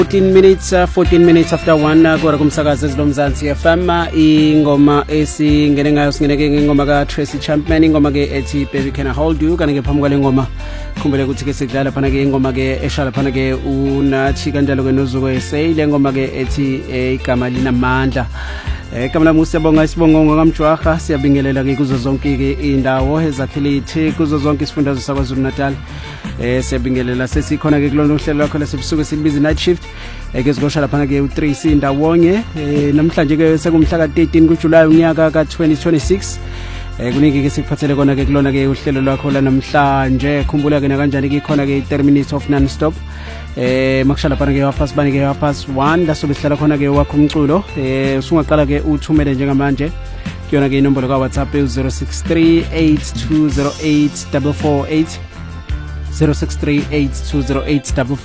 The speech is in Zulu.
14 minutes after 1 kora kumsakazo ezinomzansi FM. Ingoma esingene ngayo singeneke ngengoma ka Tracy Chapman, ingoma ke ethi Baby Can I Hold You. Kanike phambi kwale ngoma khumbule ukuthi ke sidlala phana ke ingoma ke eshala phana ke unathi kanjalo ke nozuko esay, le ngoma ke ethi igama linamandla. Igama lami siyabonga isibongo ngamjwaha, siyabingelela ke kuzo zonke ke indawo ezakhilithi kuzo zonke isifundazwe saKwaZulu Natal. Siyabingelela sesikhona ke kulona uhlelo lwakho lesebusuku sibizi night shift ke sizoshala phana ke u3 sindawonye. Namhlanje ke sekumhla ka 13 kuJuly unyaka ka 2026. Kuningi ke sikuphathele kona ke kulona ke uhlelo lwakho la namhlanje. Khumbula ke na kanjani ke khona ke 30 minutes of non stop. Makushala phana ke half bani ke half 1 la sobe sihlala khona ke wakho umculo. Usungaqala ke uthumele njengamanje kuyona ke inombolo ka WhatsApp 0638208448 0638208448.